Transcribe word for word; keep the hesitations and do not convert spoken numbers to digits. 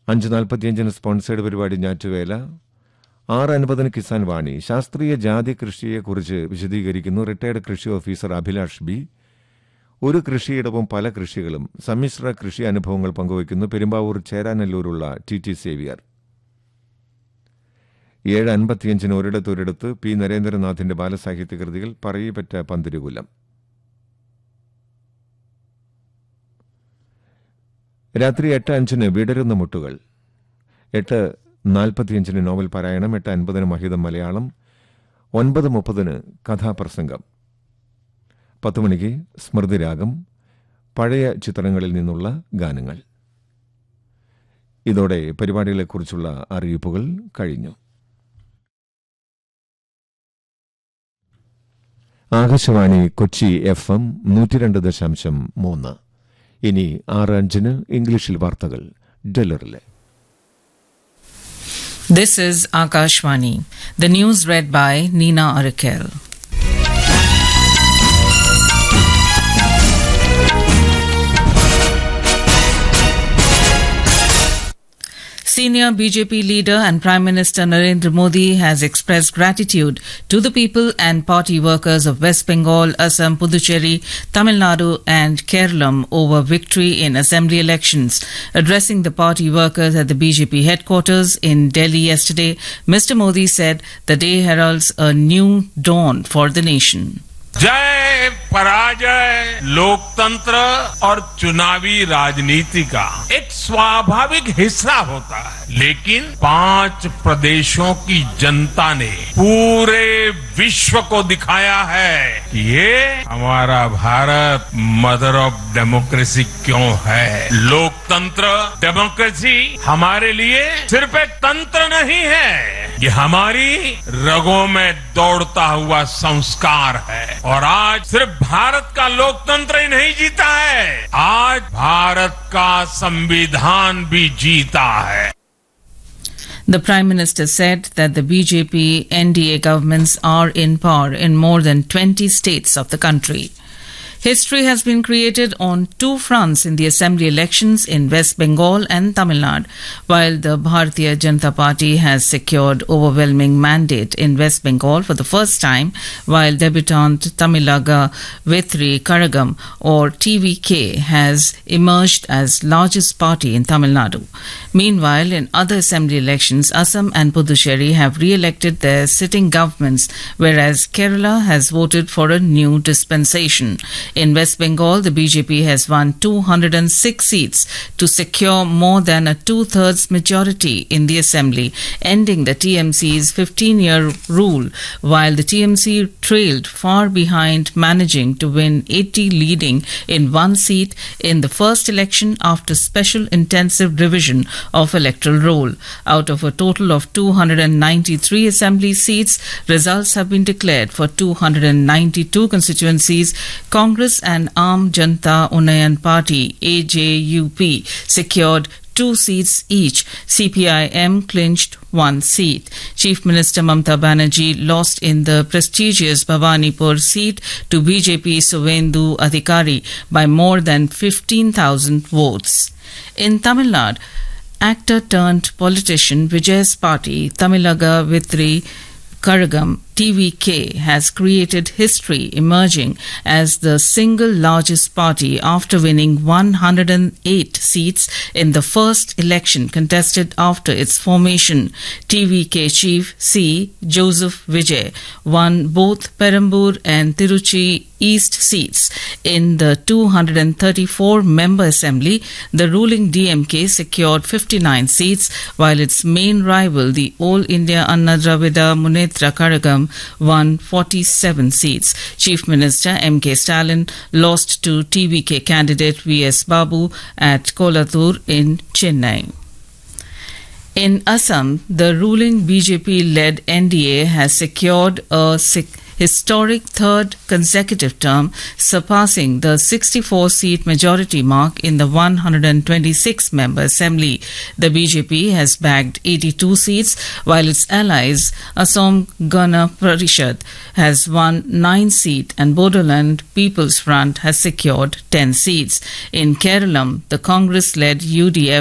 അഞ്ച് നാൽപ്പത്തിയഞ്ചിന് സ്പോൺസേഡ് പരിപാടി ഞാറ്റുവേല. ആറ് അൻപതിന് കിസാൻ വാണി. ശാസ്ത്രീയ ജാതി കൃഷിയെക്കുറിച്ച് വിശദീകരിക്കുന്നു റിട്ടയർഡ് കൃഷി ഓഫീസർ അഭിലാഷ് ബി. ഒരു കൃഷിയിടവും പല കൃഷികളും സമ്മിശ്ര കൃഷി അനുഭവങ്ങൾ പങ്കുവയ്ക്കുന്നു പെരുമ്പാവൂർ ചേരാനെല്ലൂരുള്ള ടി ടി സേവിയർ. ഏഴ് അൻപത്തിയഞ്ചിന് ഒരിടത്തൊരിടത്ത് പി നരേന്ദ്രനാഥിന്റെ ബാലസാഹിത്യ കൃതികൾ പറയിപ്പറ്റ പന്തിരുകുലം. രാത്രി എട്ട് അഞ്ചിന് വിടരുന്ന മുട്ടുകൾ. എട്ട് നാൽപ്പത്തിയഞ്ചിന് നോവൽ പാരായണം. എട്ട് അൻപതിന് മഹിതം മലയാളം. ഒൻപത് മുപ്പതിന് കഥാപ്രസംഗം. പത്ത് മണിക്ക് സ്മൃതിരാഗം, പഴയ ചിത്രങ്ങളിൽ നിന്നുള്ള ഗാനങ്ങൾ. ഇതോടെ പരിപാടികളെക്കുറിച്ചുള്ള അറിയിപ്പുകൾ കഴിഞ്ഞു. ആകാശവാണി കൊച്ചി എഫ് എം നൂറ്റിരണ്ട് ദശാംശം മൂന്ന്. ഇനി ആറ് അഞ്ചിന് ഇംഗ്ലീഷിൽ വാർത്തകൾ ഡെല്ലറിലെ. This is Akashvani. The news read by Nina Arakel. Senior B J P leader and Prime Minister Narendra Modi has expressed gratitude to the people and party workers of West Bengal, Assam, Puducherry, Tamil Nadu and Kerala over victory in assembly elections. Addressing the party workers at the B J P headquarters in Delhi yesterday, Mister Modi said the day heralds a new dawn for the nation. जय पराजय लोकतंत्र और चुनावी राजनीति का एक स्वाभाविक हिस्सा होता है, लेकिन पांच प्रदेशों की जनता ने पूरे विश्व को दिखाया है कि ये हमारा भारत मदर ऑफ डेमोक्रेसी क्यों है। लोकतंत्र डेमोक्रेसी हमारे लिए सिर्फ एक तंत्र नहीं है, ये हमारी रगों में दौड़ता हुआ संस्कार है। और आज सिर्फ भारत का लोकतंत्र ही नहीं जीता है, आज भारत का संविधान भी जीता है। The Prime Minister said that the B J P N D A governments are in power in more than twenty states of the country. History has been created on two fronts in the assembly elections in West Bengal and Tamil Nadu. While the Bharatiya Janata Party has secured overwhelming mandate in West Bengal for the first time, while debutant Tamilaga Vetri Karagam or T V K has emerged as largest party in Tamil Nadu. Meanwhile, in other assembly elections, Assam and Puducherry have re-elected their sitting governments, whereas Kerala has voted for a new dispensation. In West Bengal, the B J P has won two hundred six seats to secure more than a two-thirds majority in the assembly, ending the T M C's fifteen-year rule, while the T M C trailed far behind, managing to win eighty, leading in one seat in the first election after special intensive revision of electoral roll. Out of a total of two hundred ninety-three assembly seats, results have been declared for two hundred ninety-two constituencies. Congress and Aam Janata Unnayan Party A J U P secured two seats each. C P I M clinched one seat. Chief Minister Mamata Banerjee lost in the prestigious Bhawanipur seat to B J P Suvendu Adhikari by more than fifteen thousand votes. In Tamil Nadu, actor turned politician Vijay's party, Tamilaga Vetri Karagam T V K, has created history, emerging as the single largest party after winning one hundred eight seats in the first election contested after its formation. T V K chief C. Joseph Vijay won both Perambur and Tiruchi East seats. In the two hundred thirty-four member assembly, the ruling D M K secured fifty-nine seats, while its main rival, the All India Anna Dravida Munnetra Karagam, won forty-seven seats. Chief Minister M K Stalin lost to T V K candidate V S Babu at Kolathur in Chennai. In Assam, the ruling B J P-led N D A has secured a six historic third consecutive term, surpassing the sixty-four seat majority mark in the one hundred twenty-six member assembly. The B J P has bagged eighty-two seats, while its allies Assam Gana Parishad has won nine seats and Bodoland People's Front has secured ten seats. In Kerala, the Congress-led U D F